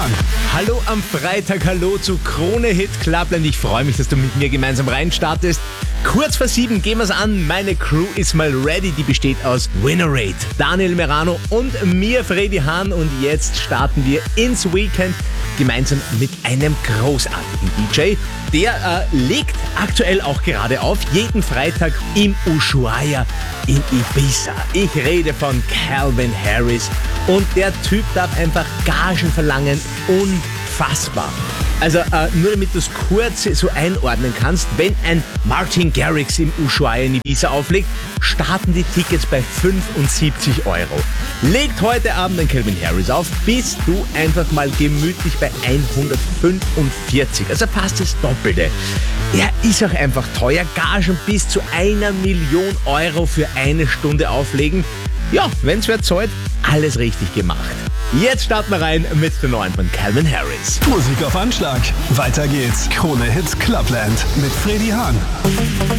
Hallo am Freitag, hallo zu Krone Hit Clubland. Ich freue mich, dass du mit mir gemeinsam reinstartest. Kurz vor 7 gehen wir's an. Meine Crew ist mal ready. Die besteht aus Winnerate, Daniel Merano und mir, Freddy Hahn. Und jetzt starten wir ins Weekend gemeinsam mit einem großartigen DJ. Der legt aktuell auch gerade auf, jeden Freitag im Ushuaia in Ibiza. Ich rede von Calvin Harris und der Typ darf einfach Gagen verlangen, unfassbar. Also nur damit du es kurz so einordnen kannst, wenn ein Martin Garrix im Ushuaia in Ibiza auflegt, starten die Tickets bei 75 €. Legt heute Abend ein Calvin Harris auf, bist du einfach mal gemütlich bei 145, also fast das Doppelte. Er ist auch einfach teuer, Gagen bis zu 1 Million € für eine Stunde auflegen. Ja, wenn's wer zahlt, alles richtig gemacht. Jetzt starten wir rein mit der neuen von Calvin Harris. Musik auf Anschlag. Weiter geht's. Krone Hit Clubland mit Freddy Hahn.